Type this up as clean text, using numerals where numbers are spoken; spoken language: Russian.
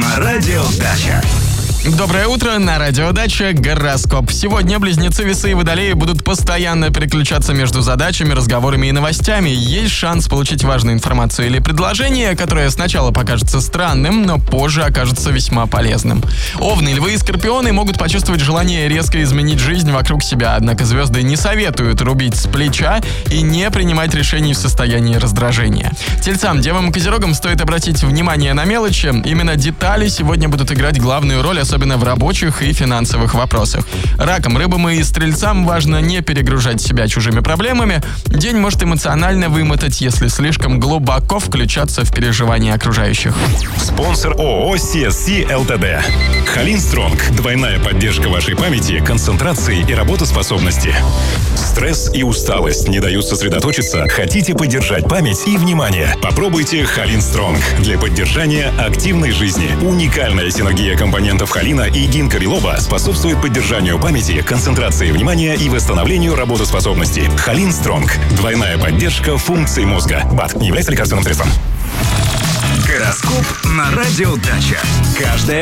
на Радио Дача. Доброе утро, на Радио Дача, гороскоп. Сегодня близнецы, весы и водолеи будут постоянно переключаться между задачами, разговорами и новостями. Есть шанс получить важную информацию или предложение, которое сначала покажется странным, но позже окажется весьма полезным. Овны, львы и скорпионы могут почувствовать желание резко изменить жизнь вокруг себя, однако звезды не советуют рубить с плеча и не принимать решений в состоянии раздражения. Тельцам, девам и козерогам стоит обратить внимание на мелочи. Именно детали сегодня будут играть главную роль, особенно в рабочих и финансовых вопросах. Ракам, рыбам и стрельцам важно не перегружать себя чужими проблемами. День может эмоционально вымотать, если слишком глубоко включаться в переживания окружающих. Спонсор ООО CSC ЛТД. Халин Стронг. Двойная поддержка вашей памяти, концентрации и работоспособности. Стресс и усталость не дают сосредоточиться? Хотите поддержать память и внимание? Попробуйте Халин Стронг для поддержания активной жизни. Уникальная синергия компонентов холина и гинка билоба способствует поддержанию памяти, концентрации внимания и восстановлению работоспособности. Халин Стронг. Двойная поддержка функций мозга. БАД не является лекарственным средством. Гороскоп на Радио Дача. Каждое